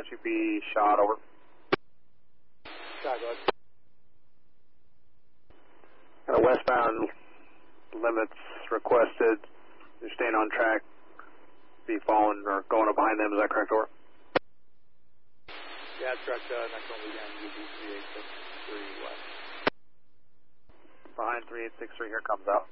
UP shot, over. Shot, go ahead. Westbound limits requested. You're staying on track. Be following or going up behind them, is that correct, over? Yeah, that's correct. Next one will be on UP 3863 west. Behind 3863, here comes out.